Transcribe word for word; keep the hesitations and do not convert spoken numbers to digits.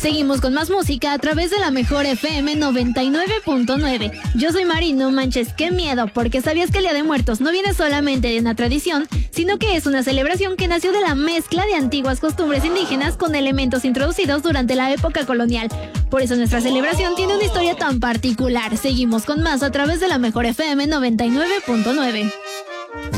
Seguimos con más música a través de la mejor F M noventa y nueve punto nueve. Yo soy Mari, no manches, qué miedo, porque sabías que el Día de Muertos no viene solamente de una tradición, sino que es una celebración que nació de la mezcla de antiguas costumbres indígenas con elementos introducidos durante la época colonial. Por eso nuestra celebración tiene una historia tan particular. Seguimos con más a través de la mejor F M noventa y nueve punto nueve.